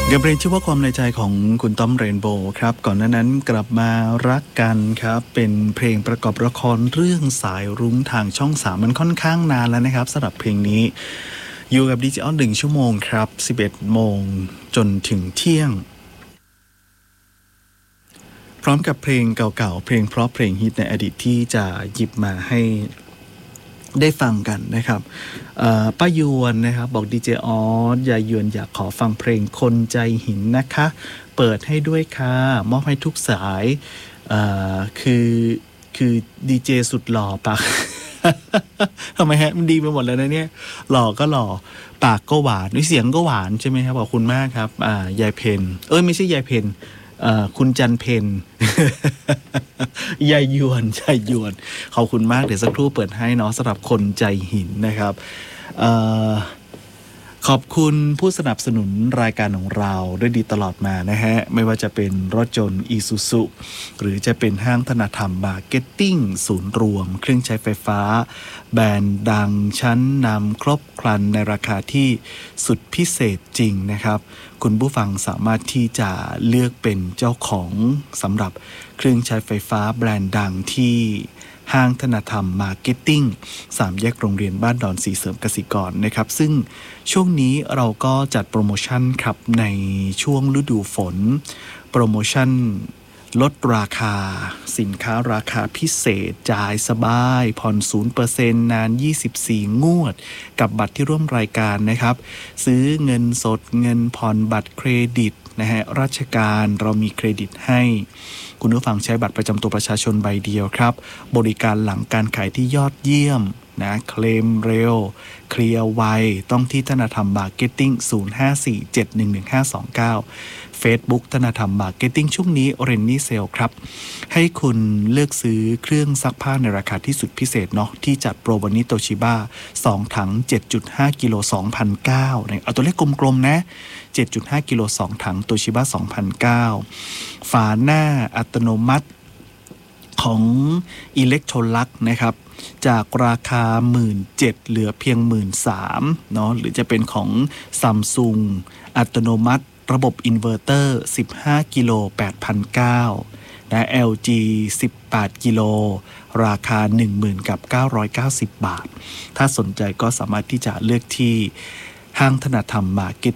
กับเพลงชื่อว่าความในใจของคุณต้อมเรนโบว์ครับก่อนหน้านั้นกลับมารักกันครับเป็นเพลงประกอบละครเรื่องสายรุ้งทางช่อง3มันค่อนข้างนานแล้วนะครับสำหรับเพลงนี้อยู่กับดิจิออน1 ชั่วโมงครับ11 โมงจนถึงเที่ยงพร้อมกับเพลงเก่าๆเพลงเพราะเพลงฮิตในอดีตที่จะหยิบมาให้ได้ฟังกันนะครับป้ายวนนะครับบอกดีเจออสยายวนอยากขอฟังเพลงคนใจหินนะคะเปิดให้ด้วยค่ะมอบให้ทุกสายคือดีเจสุดหล่อปาก ทำไมฮะมันดีไปหมดแล้วนะเนี่ยหล่อก็หล่อปากก็หวานเสียงก็หวานใช่ไหมครับขอบคุณมากครับยายเพนไม่ใช่ยายเพนคุณจันเพน ยายยวนขอบคุณมากเดี๋ยวสักครู่เปิดให้เนาะสำหรับคนใจหินนะครับขอบคุณผู้สนับสนุนรายการของเราด้วยดีตลอดมานะฮะไม่ว่าจะเป็นรถยนต์อีซูซุหรือจะเป็นห้างธนธรรมมาร์เก็ตติ้งศูนย์รวมเครื่องใช้ไฟฟ้าแบรนด์ดังชั้นนำครบครันในราคาที่สุดพิเศษจริงนะครับคุณผู้ฟังสามารถที่จะเลือกเป็นเจ้าของสำหรับเครื่องใช้ไฟฟ้าแบรนด์ดังที่ห้างธนธรรมมาร์เก็ตติ้ง3 แยกโรงเรียนบ้านดอนสีเสริมกสิกรนะครับซึ่งช่วงนี้เราก็จัดโปรโมชั่นครับในช่วงฤดูฝนโปรโมชั่นลดราคาสินค้าราคาพิเศษจ่ายสบายผ่อน 0% นาน24 งวดกับบัตรที่ร่วมรายการนะครับซื้อเงินสดเงินผ่อนบัตรเครดิตนะฮะราชการเรามีเครดิตให้คุณผู้ฟังใช้บัตรประจำตัวประชาชนใบเดียวครับบริการหลังการขายที่ยอดเยี่ยมนะเคลมเร็วเคลียร์ไวต้องที่ธนธรรมมาร์เก็ตติ้ง0547111529 Facebook ธนธรรมมาร์เก็ตติ้งช่วงนี้เรนนี่เซลครับให้คุณเลือกซื้อเครื่องซักผ้าในราคาที่สุดพิเศษเนาะที่จัดโปรวันนี้โตชิบ้า2 ถัง 7.5 กิโล 2,009 เอาตัวเลขกลมๆนะ 7.5 กิโล 2 ถังโตชิบ้า 2,009 ฝาหน้าอัตโนมัติของอิเล็กโทรลักนะครับจากราคา 17,000 เหลือเพียง 13,000 เนาะหรือจะเป็นของ Samsung อัตโนมัติระบบอินเวอร์เตอร์ 15 กิโล 8,900 นะ LG 18 กิโลราคา 10,990 บาทถ้าสนใจก็สามารถที่จะเลือกที่ห้างธนธรรมมาร์เก็ต